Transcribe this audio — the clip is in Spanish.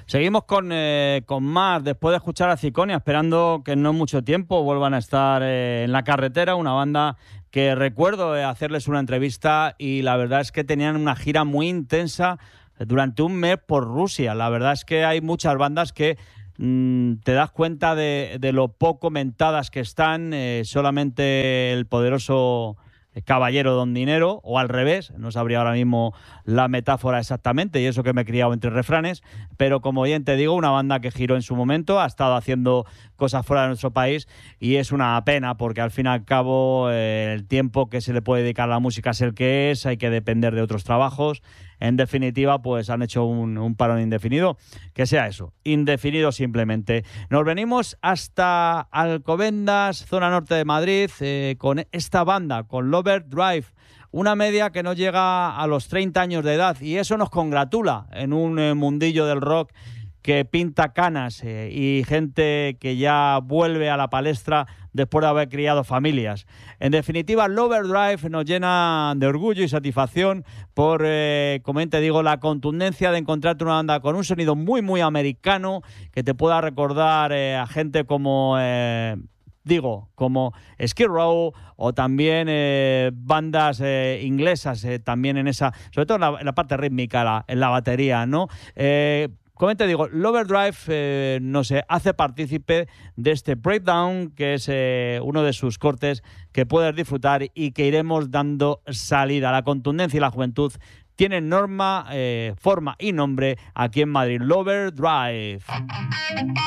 Seguimos con más, después de escuchar a Ciconia, esperando que no mucho tiempo vuelvan a estar en la carretera, una banda que recuerdo hacerles una entrevista y la verdad es que tenían una gira muy intensa durante un mes por Rusia. La verdad es que hay muchas bandas que te das cuenta de lo poco mentadas que están, solamente el poderoso caballero don dinero, o al revés, no sabría ahora mismo la metáfora exactamente, y eso que me he criado entre refranes, pero como bien te digo, una banda que giró en su momento, ha estado haciendo cosas fuera de nuestro país, y es una pena, porque al fin y al cabo el tiempo que se le puede dedicar a la música es el que es, hay que depender de otros trabajos. En definitiva, pues han hecho un parón indefinido, que sea eso, indefinido simplemente. Nos venimos hasta Alcobendas, zona norte de Madrid, con esta banda, con Loverdrive, una media que no llega a los 30 años de edad, y eso nos congratula en un mundillo del rock que pinta canas y gente que ya vuelve a la palestra después de haber criado familias. En definitiva, Loverdrive nos llena de orgullo y satisfacción por, como bien te digo, la contundencia de encontrarte una banda con un sonido muy, muy americano, que te pueda recordar a gente como... como Skid Row, o también bandas inglesas, también en esa, sobre todo en la parte rítmica, en la batería, ¿no? Como te digo, Loverdrive nos hace partícipe de este Breakdown, que es uno de sus cortes que puedes disfrutar y que iremos dando salida. La contundencia y la juventud tienen norma, forma y nombre aquí en Madrid. Loverdrive.